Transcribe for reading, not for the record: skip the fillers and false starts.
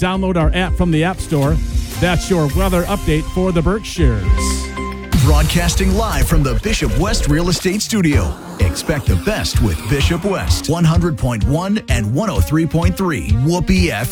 download our app from the App Store. That's your weather update for the Berkshires. Broadcasting live from the Bishop West Real Estate Studio. Expect the best with Bishop West, 100.1 and 103.3 Whoopee FM.